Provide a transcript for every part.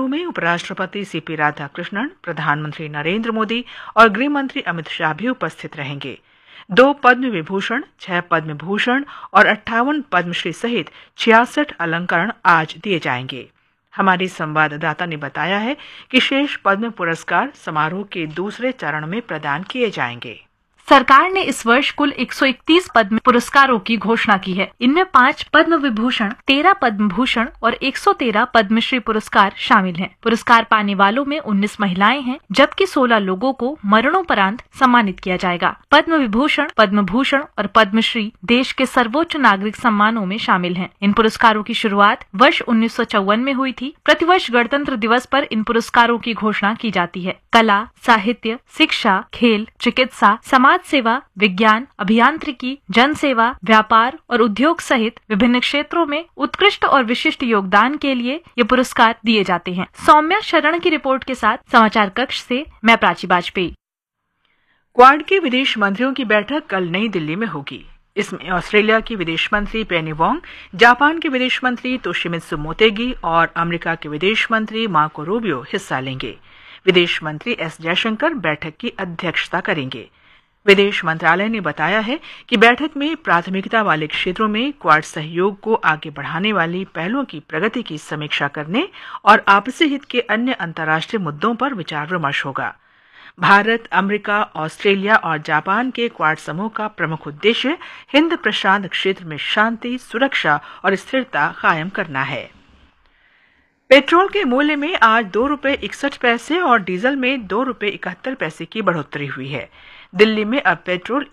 समारोह में उपराष्ट्रपति सीपी राधाकृष्णन, प्रधानमंत्री नरेंद्र मोदी और गृह मंत्री अमित शाह भी उपस्थित रहेंगे। 2 पद्म विभूषण, 6 पद्म भूषण और 58 पद्मश्री सहित 66 अलंकरण आज दिए जाएंगे। हमारी संवाददाता ने बताया है कि शेष पद्म पुरस्कार समारोह के दूसरे चरण में प्रदान किए जाएंगे। सरकार ने इस वर्ष कुल 131 पद्म पुरस्कारों की घोषणा की है। इनमें 5 पद्म विभूषण, 13 पद्म भूषण और 113 पद्मश्री पुरस्कार शामिल हैं। पुरस्कार पाने वालों में 19 महिलाएं हैं, जबकि 16 लोगों को मरणोपरांत सम्मानित किया जाएगा। पद्म विभूषण, पद्म भूषण और पद्मश्री देश के सर्वोच्च नागरिक सम्मानों में शामिल हैं। इन पुरस्कारों की शुरुआत वर्ष 1954 में हुई थी। प्रतिवर्ष गणतंत्र दिवस पर इन पुरस्कारों की घोषणा की जाती है। कला, साहित्य, शिक्षा, खेल, चिकित्सा, समाज सेवा, विज्ञान, अभियांत्रिकी, जन सेवा, व्यापार और उद्योग सहित विभिन्न क्षेत्रों में उत्कृष्ट और विशिष्ट योगदान के लिए ये पुरस्कार दिए जाते हैं। सौम्या शरण की रिपोर्ट के साथ समाचार कक्ष से मैं प्राची बाजपेयी। क्वाड के विदेश मंत्रियों की बैठक कल नई दिल्ली में होगी। इसमें ऑस्ट्रेलिया की विदेश मंत्री पेनी वोंग, जापान के विदेश मंत्री तोशिमित्सु मोतेगी और अमेरिका के विदेश मंत्री मार्को रूबियो हिस्सा लेंगे। विदेश मंत्री एस जयशंकर बैठक की अध्यक्षता करेंगे। विदेश मंत्रालय ने बताया है कि बैठक में प्राथमिकता वाले क्षेत्रों में क्वाड सहयोग को आगे बढ़ाने वाली पहलों की प्रगति की समीक्षा करने और आपसी हित के अन्य अंतर्राष्ट्रीय मुद्दों पर विचार विमर्श होगा। भारत, अमेरिका, ऑस्ट्रेलिया और जापान के क्वाड समूह का प्रमुख उद्देश्य हिंद प्रशांत क्षेत्र में शांति, सुरक्षा और स्थिरता कायम करना है। पेट्रोल के मूल्य में आज ₹2.61 और डीजल में ₹2.71 की बढ़ोतरी हुई है। दिल्ली में अब पेट्रोल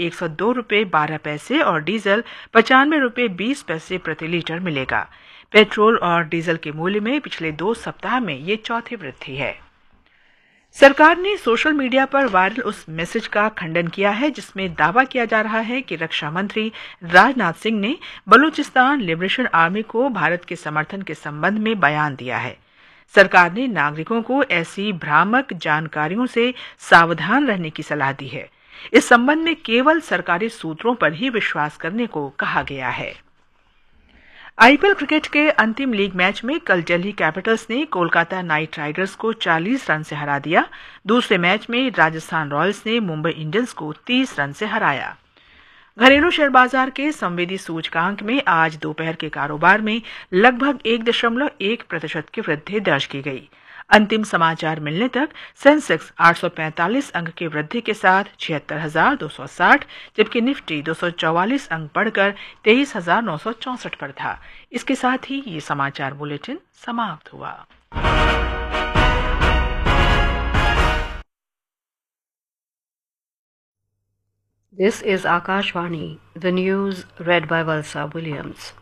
₹102.12 और डीजल ₹95.20 प्रति लीटर मिलेगा। पेट्रोल और डीजल के मूल्य में पिछले 2 सप्ताह में ये चौथी वृद्धि है। सरकार ने सोशल मीडिया पर वायरल उस मैसेज का खंडन किया है जिसमें दावा किया जा रहा है कि रक्षा मंत्री राजनाथ सिंह ने बलूचिस्तान लिबरेशन आर्मी को भारत के समर्थन के संबंध में बयान दिया है। सरकार ने नागरिकों को ऐसी भ्रामक जानकारियों से सावधान रहने की सलाह दी है। इस संबंध में केवल सरकारी सूत्रों पर ही विश्वास करने को कहा गया है। आईपीएल क्रिकेट के अंतिम लीग मैच में कल दिल्ली कैपिटल्स ने कोलकाता नाइट राइडर्स को 40 रन से हरा दिया। दूसरे मैच में राजस्थान रॉयल्स ने मुंबई इंडियंस को 30 रन से हराया। घरेलू शेयर बाजार के संवेदी सूचकांक में आज दोपहर के कारोबार में लगभग 1.1% की वृद्धि दर्ज की गई। अंतिम समाचार मिलने तक सेंसेक्स 845 अंक की वृद्धि के साथ 76,260, जबकि निफ्टी 244 अंक बढ़कर 23,964 पर था। इसके साथ ही ये समाचार बुलेटिन समाप्त हुआ। This is Akashvani, the news read by Valsa Williams.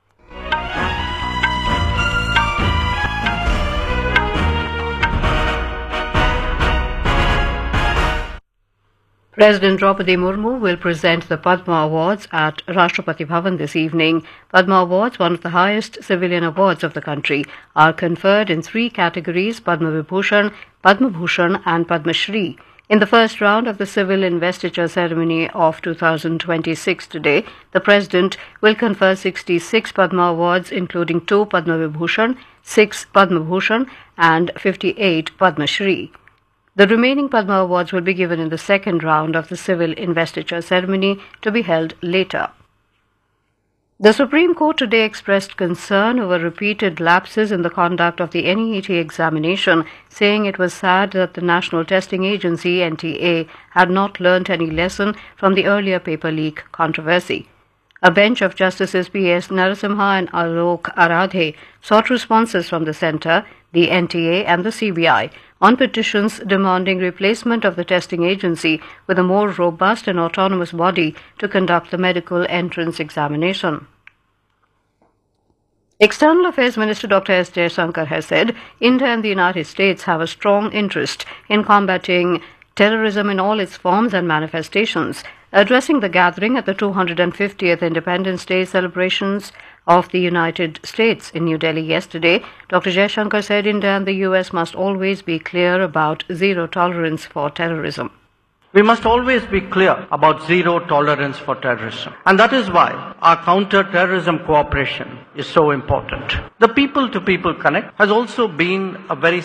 President Draupadi Murmu will present the Padma Awards at Rashtrapati Bhavan this evening. Padma Awards, one of the highest civilian awards of the country, are conferred in 3 categories: Padma Vibhushan, Padma Bhushan and Padma Shri. In the first round of the civil investiture ceremony of 2026 today, the President will confer 66 Padma Awards, including 2 Padma Vibhushan, 6 Padma Bhushan and 58 Padma Shri. The remaining Padma Awards will be given in the second round of the civil investiture ceremony to be held later. The Supreme Court today expressed concern over repeated lapses in the conduct of the NEET examination, saying it was sad that the National Testing Agency (NTA) had not learnt any lesson from the earlier paper leak controversy. A bench of Justices P.S. Narasimha and Alok Aradhe sought responses from the Centre, the NTA and the CBI on petitions demanding replacement of the testing agency with a more robust and autonomous body to conduct the medical entrance examination. External Affairs Minister Dr. S. Jaishankar has said India and the United States have a strong interest in combating terrorism in all its forms and manifestations. Addressing the gathering at the 250th Independence Day celebrations of the United States in New Delhi yesterday, Dr. Jaishankar said India and the US must always be clear about zero tolerance for terrorism. We must always be clear about zero tolerance for terrorism. And that is why our counter-terrorism cooperation is so important. The people-to-people connect has also been a very